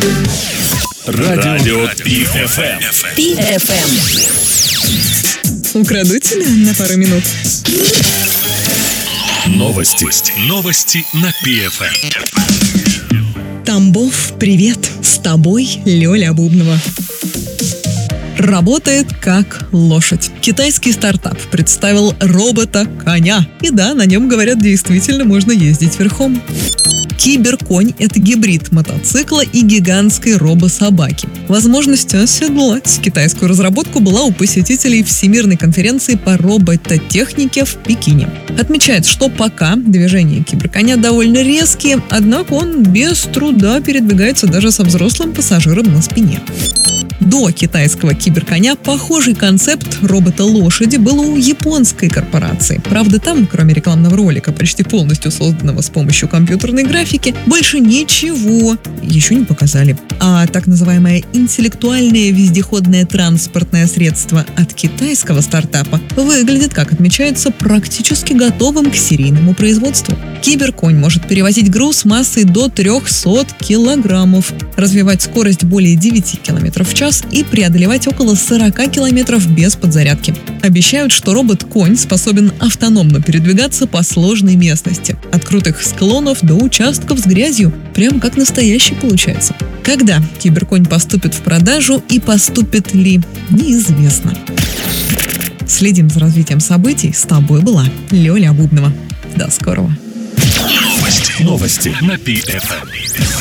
Радио ПИ-ФМ. ПИ-ФМ. Украду тебя на пару минут. Новости на ПИ-ФМ. Тамбов, привет! С тобой Лёля Бубнова. Работает как лошадь. Китайский стартап представил робота-коня. И да, на нем, говорят, действительно можно ездить верхом. Киберконь – это гибрид мотоцикла и гигантской робособаки. Возможность оседлать китайскую разработку была у посетителей Всемирной конференции по робототехнике в Пекине. Отмечается, что пока движения киберконя довольно резкие, однако он без труда передвигается даже со взрослым пассажиром на спине. До китайского киберконя похожий концепт робота-лошади был у японской корпорации. Правда, там, кроме рекламного ролика, почти полностью созданного с помощью компьютерной графики, больше ничего еще не показали. А так называемое интеллектуальное вездеходное транспортное средство от китайского стартапа выглядит, как отмечается, практически готовым к серийному производству. Киберконь может перевозить груз массой до 300 килограммов, развивать скорость более 9 километров в час и преодолевать около 40 километров без подзарядки. Обещают, что робот-конь способен автономно передвигаться по сложной местности, от крутых склонов до участков с грязью, прям как настоящий получается. Когда киберконь поступит в продажу и поступит ли, неизвестно. Следим за развитием событий. С тобой была Лёля Бубнова. До скорого. Новости на ПИ-ФМ.